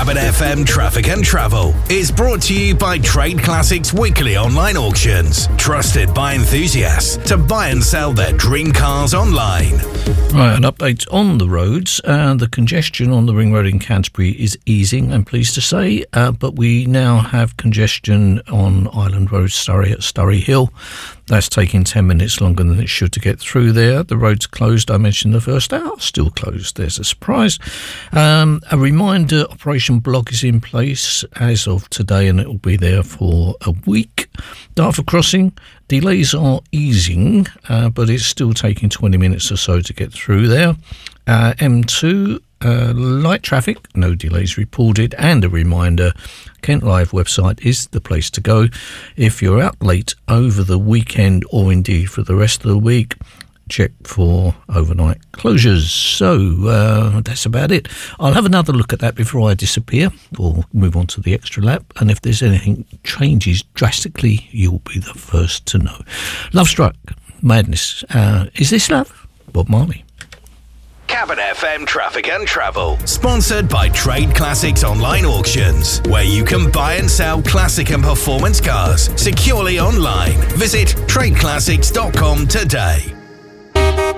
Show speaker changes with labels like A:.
A: Cabin FM Traffic and Travel is brought to you by Trade Classics Weekly Online Auctions, trusted by enthusiasts to buy and sell their dream cars online.
B: Right, an update on the roads. The congestion on the Ring Road in Canterbury is easing, I'm pleased to say, but we now have congestion on Island Road, Surrey, at Surrey Hill. That's taking 10 minutes longer than it should to get through there. The road's closed, I mentioned the first hour, still closed. There's a surprise. A reminder, Operation Block is in place as of today, and it will be there for a week. Dartford Crossing, delays are easing, but it's still taking 20 minutes or so to get through there. M2, light traffic, no delays reported, and a reminder, Kent Live website is the place to go if you're out late over the weekend or indeed for the rest of the week. Check for overnight closures. So that's about it. I'll have another look at that before I disappear or move on to the extra lap, and if there's anything changes drastically, you'll be the first to know. Love Struck, Madness. Is this love? Bob Marley.
A: Cabin FM Traffic and Travel, sponsored by Trade Classics Online Auctions, where you can buy and sell classic and performance cars securely online. Visit tradeclassics.com today.